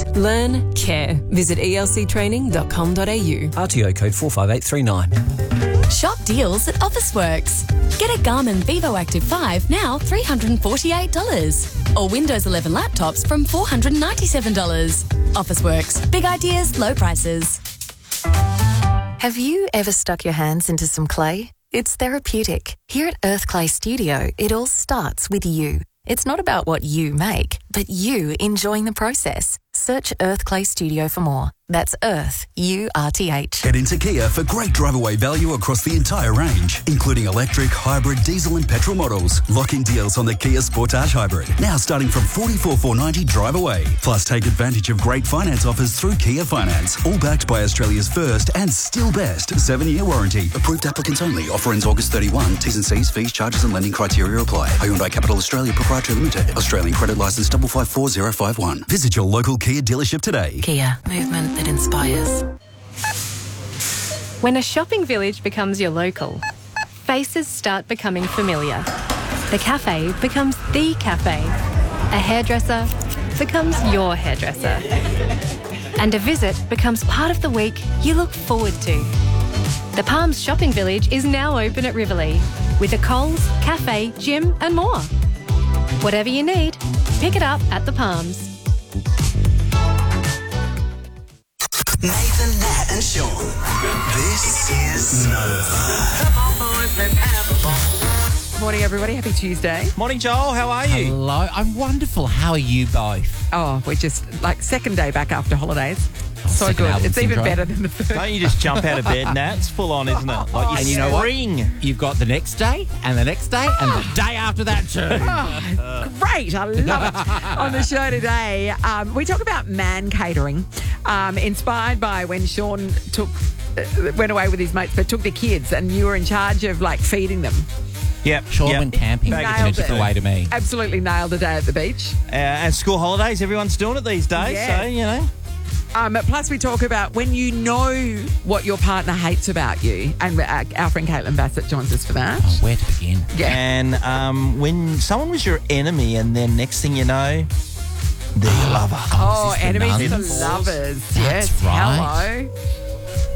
it. Learn, care. Visit elctraining.com.au. RTO code 45839. Shop deals at Officeworks. Get a Garmin VivoActive 5 now $348. Or Windows 11 laptops from $497. Officeworks. Big ideas, low prices. Have you ever stuck your hands into some clay? It's therapeutic. Here at Earth Clay Studio, it all starts with you. It's not about what you make, but you enjoying the process. Search Earth Clay Studio for more. That's Earth, URTH. Head into Kia for great drive-away value across the entire range, including electric, hybrid, diesel and petrol models. Lock-in deals on the Kia Sportage Hybrid, now starting from $44,490 drive-away. Plus, take advantage of great finance offers through Kia Finance, all backed by Australia's first and still best 7-year warranty. Approved applicants only. Offer ends August 31. T's and C's, fees, charges and lending criteria apply. Hyundai Capital Australia Proprietary Limited. Australian credit licence 554051. Visit your local Kia dealership today. Kia. Movement that inspires. When a shopping village becomes your local, faces start becoming familiar. The cafe becomes the cafe. A hairdresser becomes your hairdresser. And a visit becomes part of the week you look forward to. The Palms Shopping Village is now open at Riverlea with a Coles, cafe, gym and more. Whatever you need, pick it up at the Palms. Nathan, Nat and Sean. This is Nova. Come on, boys, let's have a ball. Morning, everybody. Happy Tuesday. Morning, Joel. How are you? Hello. I'm wonderful. How are you both? Oh, we're just second day back after holidays. So second good. album It's even syndrome. better than the first. Don't you just jump out of bed, Nat? It's full on, isn't it? Like And you know what? spring. You've got the next day and the next day and the day after that too. Great. I love it. On the show today, we talk about man catering, inspired by when Sean went away with his mates, but took the kids and you were in charge of feeding them. Yep. Sean yep. went camping. Nailed Took it. away to me. Absolutely nailed a day at the beach. And school holidays, everyone's doing it these days. Yeah. So, you know. Plus, we talk about when you know what your partner hates about you. And our friend Caitlin Bassett joins us for that. Oh, where to begin? Yeah. And when someone was your enemy and then next thing you know, they're your lover. Oh, Is this the enemies to nuns? lovers. That's Yes. right. Hello.